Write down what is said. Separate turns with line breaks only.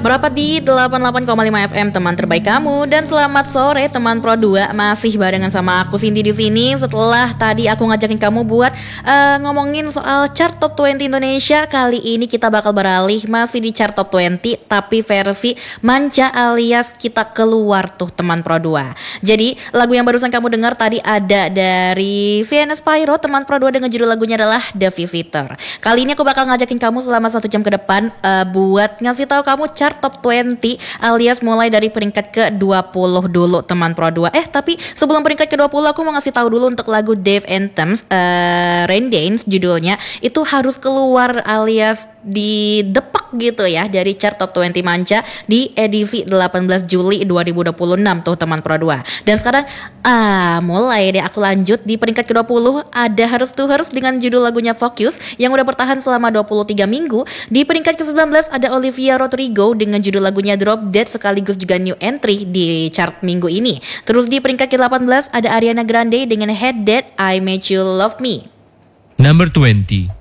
Merapat di 88,5 FM teman terbaik kamu. Dan selamat sore teman Pro 2. Masih barengan sama aku Cindy di sini. Setelah tadi aku ngajakin kamu buat ngomongin soal chart top 20 Indonesia, kali ini kita bakal beralih masih di chart top 20 tapi versi manca alias kita keluar tuh teman Pro 2. Jadi lagu yang barusan kamu dengar tadi ada dari CNS Pyro teman Pro 2 dengan judul lagunya adalah The Visitor. Kali ini aku bakal ngajakin kamu selama 1 jam ke depan buat ngasih tahu kamu chart top 20 alias mulai dari peringkat ke-20 dulu teman Pro 2. Tapi sebelum peringkat ke-20 aku mau ngasih tahu dulu untuk lagu Dave Anthems Rain Dance judulnya itu harus keluar alias didepak gitu ya dari chart top 20 manca di edisi 18 Juli 2026 tuh teman Pro 2. Dan sekarang mulai deh aku lanjut di peringkat ke-20 ada Harus to Hers dengan judul lagunya Focus yang udah bertahan selama 23 minggu. Di peringkat ke-19 ada Olivia Rodrigo dengan judul lagunya Drop Dead sekaligus juga new entry di chart minggu ini. Terus di peringkat ke-18 ada Ariana Grande dengan Head That I Made You Love Me.
Number 20.